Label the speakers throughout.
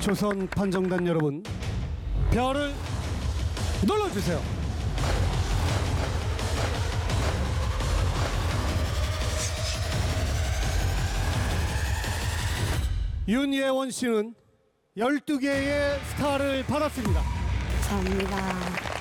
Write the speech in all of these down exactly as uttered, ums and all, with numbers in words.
Speaker 1: 조선 판정단 여러분, 별을 눌러주세요. 윤예원 씨는 열두 개의 스타를 받았습니다.
Speaker 2: 감사합니다.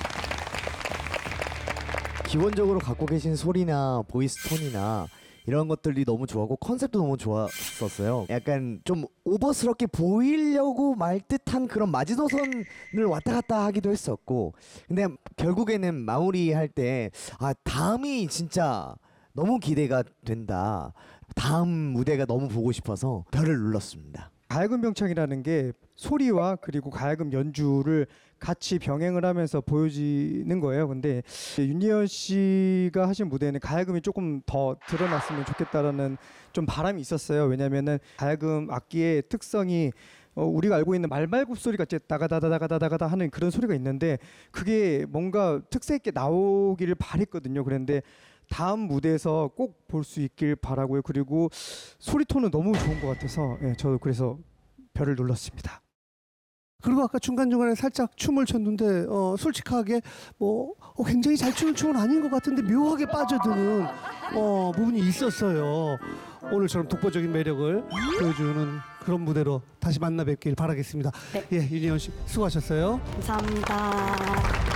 Speaker 3: 기본적으로 갖고 계신 소리나 보이스 톤이나 이런 것들이 너무 좋았고 컨셉도 너무 좋았었어요. 약간 좀 오버스럽게 보이려고 말 듯한 그런 마지노선을 왔다 갔다 하기도 했었고, 근데 결국에는 마무리할 때 아, 다음이 진짜 너무 기대가 된다, 다음 무대가 너무 보고 싶어서 별을 눌렀습니다.
Speaker 4: 가야금 병창이라는 게 소리와 그리고 가야금 연주를 같이 병행을 하면서 보여지는 거예요. 근데 윤예원 씨가 하신 무대는 가야금이 조금 더 드러났으면 좋겠다라는 좀 바람이 있었어요. 왜냐면은 가야금 악기의 특성이 어, 우리가 알고 있는 말발굽 소리가 이제 다가다다다가다다가다 하는 그런 소리가 있는데, 그게 뭔가 특색 있게 나오기를 바랬거든요. 그런데 다음 무대에서 꼭 볼 수 있길 바라고요. 그리고 소리톤은 너무 좋은 것 같아서 예, 저도 그래서 별을 눌렀습니다.
Speaker 1: 그리고 아까 중간중간에 살짝 춤을 췄는데 어, 솔직하게 뭐 어, 굉장히 잘 추는 춤은 아닌 것 같은데 묘하게 빠져드는 어, 부분이 있었어요. 오늘처럼 독보적인 매력을 보여주는 그런 무대로 다시 만나 뵙길 바라겠습니다.
Speaker 2: 네.
Speaker 1: 예, 윤예원 씨 수고하셨어요.
Speaker 2: 감사합니다.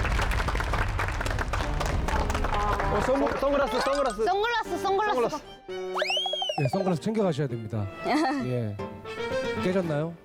Speaker 5: 어, 선, 선글라스, 선글라스.
Speaker 2: 선글라스, 선글라스.
Speaker 5: 네, 선글라스 챙겨가셔야 됩니다. 예. 깨졌나요?